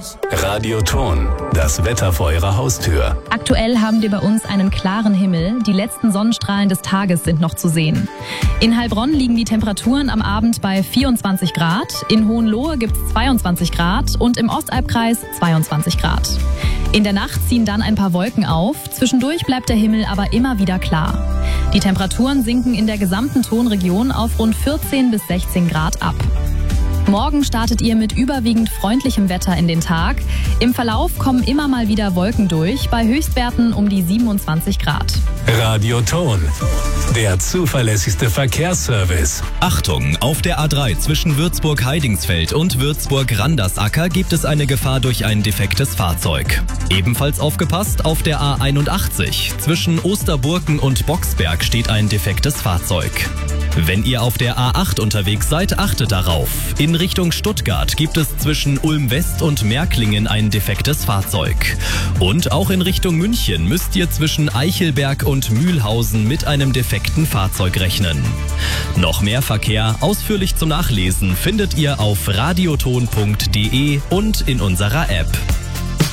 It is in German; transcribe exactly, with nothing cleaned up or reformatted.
Radioton, das Wetter vor Ihrer Haustür. Aktuell haben wir bei uns einen klaren Himmel. Die letzten Sonnenstrahlen des Tages sind noch zu sehen. In Heilbronn liegen die Temperaturen am Abend bei vierundzwanzig Grad. In Hohenlohe gibt es zweiundzwanzig Grad und im Ostalbkreis zweiundzwanzig Grad. In der Nacht ziehen dann ein paar Wolken auf. Zwischendurch bleibt der Himmel aber immer wieder klar. Die Temperaturen sinken in der gesamten Tonregion auf rund vierzehn bis sechzehn Grad ab. Morgen startet ihr mit überwiegend freundlichem Wetter in den Tag. Im Verlauf kommen immer mal wieder Wolken durch, bei Höchstwerten um die siebenundzwanzig Grad. Radioton, der zuverlässigste Verkehrsservice. Achtung, auf der A drei zwischen Würzburg-Heidingsfeld und Würzburg-Randersacker gibt es eine Gefahr durch ein defektes Fahrzeug. Ebenfalls aufgepasst, auf der A einundachtzig zwischen Osterburken und Boxberg steht ein defektes Fahrzeug. Wenn ihr auf der A acht unterwegs seid, achtet darauf. In Richtung Stuttgart gibt es zwischen Ulm West und Märklingen ein defektes Fahrzeug. Und auch in Richtung München müsst ihr zwischen Eichelberg und Mühlhausen mit einem defekten Fahrzeug rechnen. Noch mehr Verkehr ausführlich zum Nachlesen findet ihr auf radioton punkt de und in unserer App.